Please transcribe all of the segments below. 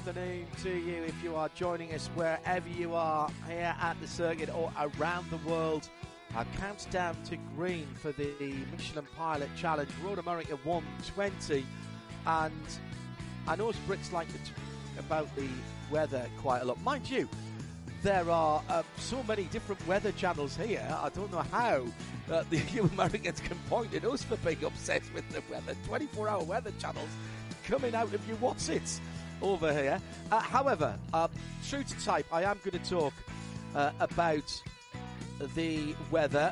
afternoon to you if you are joining us wherever you are here at the circuit or around the world. Our countdown to green for the Michelin Pilot Challenge Road America 120. And I know us Brits like to talk about the weather quite a lot. Mind you, there are so many different weather channels here. I don't know how the Americans can point at us for being obsessed with the weather. 24-hour weather channels coming out of your what's-its over here. However, true to type, I am going to talk about the weather.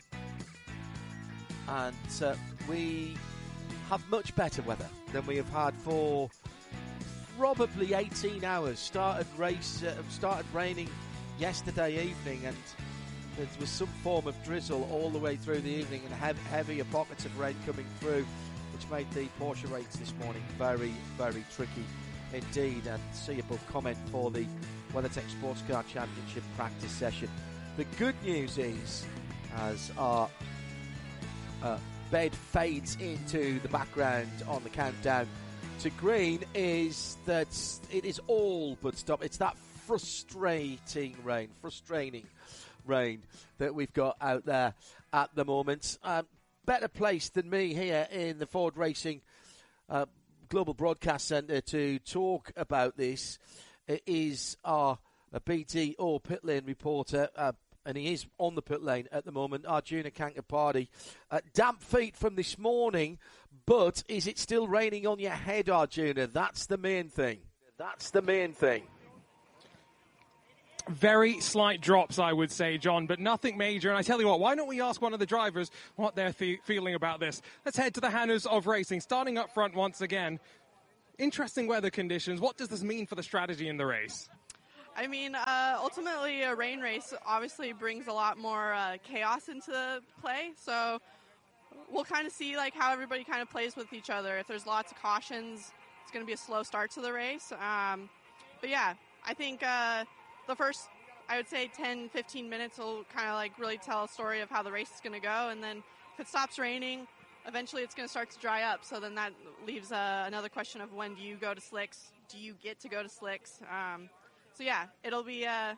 And we have much better weather than we have had for probably 18 hours. Started raining yesterday evening, and there was some form of drizzle all the way through the evening and heavier pockets of rain coming through, which made the Porsche race this morning very, very tricky indeed. And see above comment for the WeatherTech Sports Car Championship practice session. The good news is, as our bed fades into the background on the countdown to green, is that it is all but stopped. It's that frustrating rain that we've got out there at the moment. Better placed than me here in the Ford Racing Global Broadcast Centre to talk about this is our BTO pit lane reporter, and he is on the pit lane at the moment, Arjuna Kankapati. Damp feet from this morning, but is it still raining on your head, Arjuna? That's the main thing. Very slight drops, I would say, John, but nothing major. And I tell you what, why don't we ask one of the drivers what they're feeling about this? Let's head to the Hanners of Racing, starting up front once again. Interesting weather conditions. What does this mean for the strategy in the race? I mean, ultimately, a rain race obviously brings a lot more chaos into play. So we'll kind of see like how everybody kind of plays with each other. If there's lots of cautions, it's going to be a slow start to the race. But yeah, I think the first, I would say 10, 15 minutes will kind of like really tell a story of how the race is going to go. And then if it stops raining, eventually it's going to start to dry up. So then that leaves another question of when do you go to slicks? Do you get to go to slicks? So yeah, it'll be, as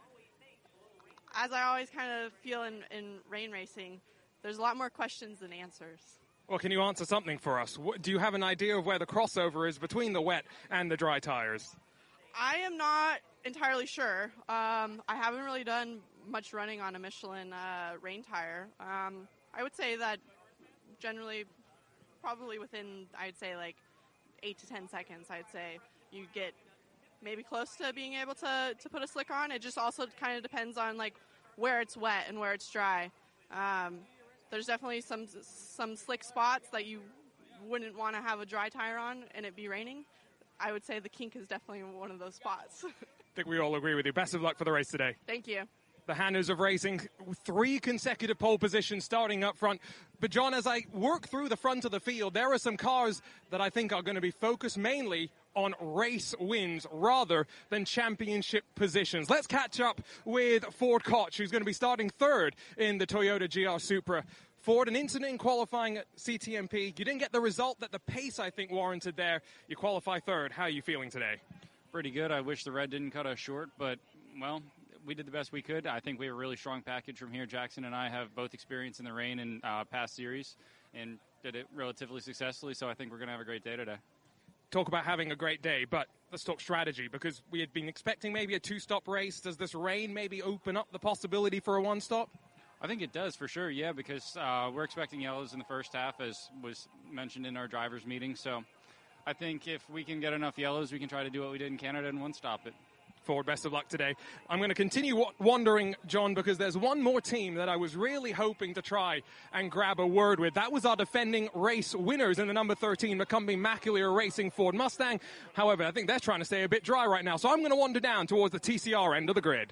I always kind of feel in rain racing, there's a lot more questions than answers. Well, can you answer something for us? Do you have an idea of where the crossover is between the wet and the dry tires? I am not entirely sure. I haven't really done much running on a Michelin rain tire. I would say that generally, probably within, I'd say like 8 to 10 seconds, I'd say you get maybe close to being able to put a slick on. It just also kind of depends on like where it's wet and where it's dry. There's definitely some slick spots that you wouldn't want to have a dry tire on and it be raining. I would say the kink is definitely one of those spots. I think we all agree with you. Best of luck for the race today. Thank you. The Hanners of Racing, 3 consecutive pole positions starting up front. But John, as I work through the front of the field, there are some cars that I think are going to be focused mainly on race wins rather than championship positions. Let's catch up with Ford Koch, who's going to be starting third in the Toyota GR Supra. Ford, an incident in qualifying at CTMP. You didn't get the result that the pace, I think, warranted there. You qualify third. How are you feeling today? Pretty good. I wish the red didn't cut us short, but, well, we did the best we could. I think we have a really strong package from here. Jackson and I have both experience in the rain in past series and did it relatively successfully, so I think we're going to have a great day today. Talk about having a great day, but let's talk strategy, because we had been expecting maybe a 2-stop race. Does this rain maybe open up the possibility for a 1-stop? I think it does for sure, yeah, because we're expecting yellows in the first half, as was mentioned in our drivers' meeting. So I think if we can get enough yellows, we can try to do what we did in Canada and 1-stop it. Ford, best of luck today. I'm going to continue wondering, John, because there's one more team that I was really hoping to try and grab a word with. That was our defending race winners in the number 13, Macombi Macular Racing Ford Mustang. However, I think they're trying to stay a bit dry right now, so I'm going to wander down towards the TCR end of the grid.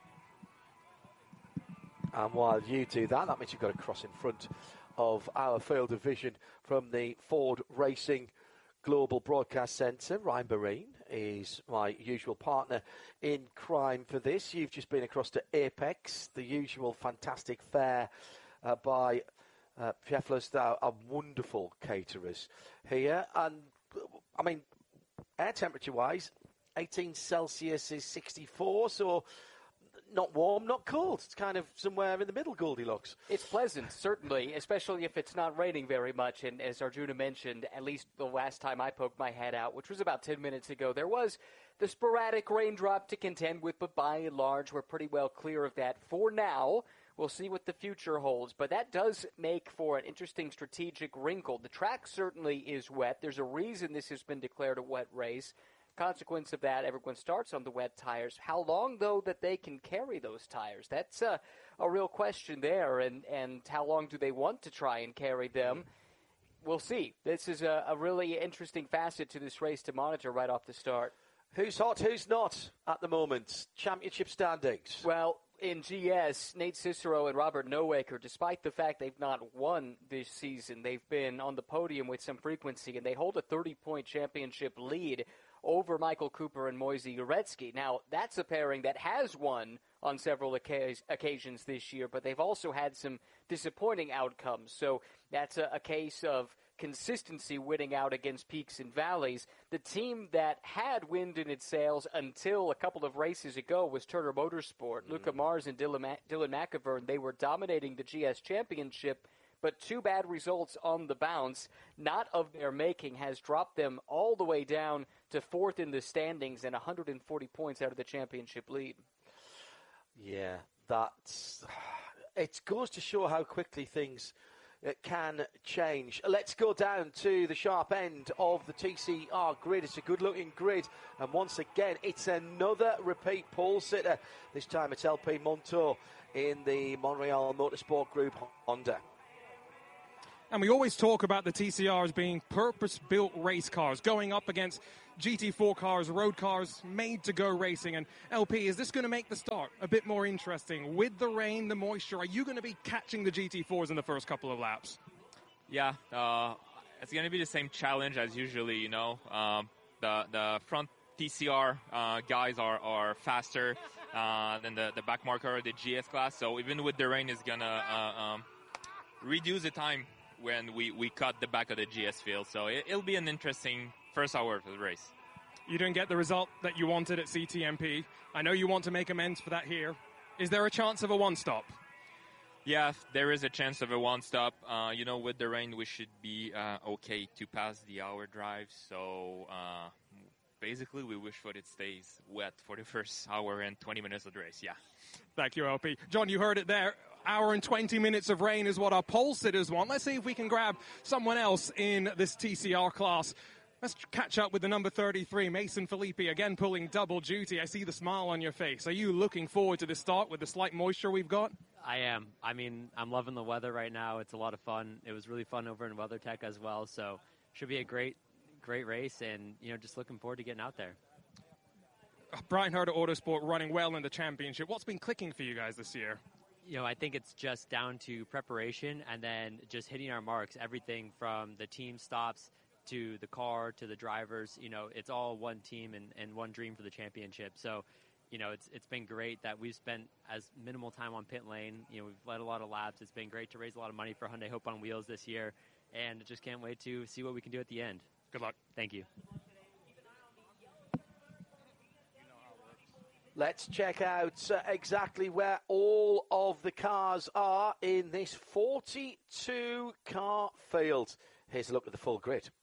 And while you do that, that means you've got to cross in front of our field division from the Ford Racing Global Broadcast Centre. Ryan Barine is my usual partner in crime for this. You've just been across to Apex, the usual fantastic fare by Pfeffler's, our wonderful caterers here. And, I mean, air temperature-wise, 18 Celsius is 64, so not warm, not cold. It's kind of somewhere in the middle, Goldilocks. It's pleasant, certainly, especially if it's not raining very much. And as Arjuna mentioned, at least the last time I poked my head out, which was about 10 minutes ago, there was the sporadic raindrop to contend with, but by and large, we're pretty well clear of that for now. We'll see what the future holds, but that does make for an interesting strategic wrinkle. The track certainly is wet. There's a reason this has been declared a wet race. Consequence of that, everyone starts on the wet tires. How long, though, that they can carry those tires? That's a real question there, and how long do they want to try and carry them? We'll see. This is a really interesting facet to this race to monitor right off the start. Who's hot, who's not at the moment? Championship standings. Well, in GS, Nate Cicero and Robert Nowaker, despite the fact they've not won this season, they've been on the podium with some frequency, and they hold a 30-point championship lead over Michael Cooper and Moise Uretsky. Now, that's a pairing that has won on several occasions this year, but they've also had some disappointing outcomes. So that's a case of consistency winning out against peaks and valleys. The team that had wind in its sails until a couple of races ago was Turner Motorsport. Luca Mars and Dylan McIvern, they were dominating the GS championship, but two bad results on the bounce, not of their making, has dropped them all the way down to fourth in the standings and 140 points out of the championship lead. Yeah, it goes to show how quickly things can change. Let's go down to the sharp end of the TCR grid. It's a good-looking grid, and once again, it's another repeat pole sitter. This time it's LP Monto in the Montreal Motorsport Group Honda. And we always talk about the TCR as being purpose-built race cars, going up against GT4 cars, road cars, made to go racing. And LP, is this going to make the start a bit more interesting? With the rain, the moisture, are you going to be catching the GT4s in the first couple of laps? Yeah, it's going to be the same challenge as usually, you know. The front TCR guys are faster than the back marker, the GS class. So even with the rain, it's going to reduce the time when we cut the back of the GS field. So it'll be an interesting first hour of the race. You didn't get the result that you wanted at CTMP. I know you want to make amends for that here. Is there a chance of a one-stop? Yeah, there is a chance of a one-stop. You know, with the rain, we should be okay to pass the hour drive. So basically, we wish for it stays wet for the first hour and 20 minutes of the race, yeah. Thank you, LP. John, you heard it there. Hour and 20 minutes of rain is what our pole sitters want. Let's see if we can grab someone else in this TCR class. Let's catch up with the number 33, Mason Filippi, again pulling double duty. I see the smile on your face. Are you looking forward to the start with the slight moisture we've got? I am. I mean, I'm loving the weather right now. It's a lot of fun. It was really fun over in WeatherTech as well. So should be a great race, and, you know, just looking forward to getting out there. Brian Herta Autosport running well in the championship. What's been clicking for you guys this year? You know, I think it's just down to preparation and then just hitting our marks. Everything from the team stops to the car to the drivers. You know, it's all one team and one dream for the championship. So, you know, it's been great that we've spent as minimal time on pit lane. You know, we've led a lot of laps. It's been great to raise a lot of money for Hyundai Hope on Wheels this year. And just can't wait to see what we can do at the end. Good luck. Thank you. Let's check out exactly where all of the cars are in this 42-car field. Here's a look at the full grid.